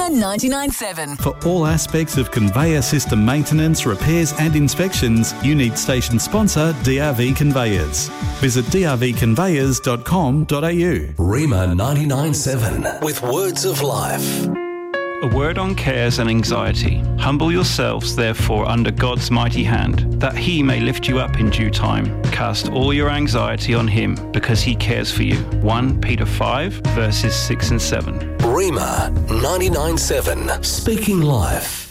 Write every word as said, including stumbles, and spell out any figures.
Rima ninety-nine point seven. For all aspects of conveyor system maintenance, repairs and inspections, you need station sponsor D R V Conveyors. Visit d r v conveyors dot com dot a u. Rima ninety-nine point seven with words of life. A word on cares and anxiety. Humble yourselves, therefore, under God's mighty hand, that he may lift you up in due time. Cast all your anxiety on him, because he cares for you. First Peter five, verses six and seven. Rima ninety-nine point seven, speaking life.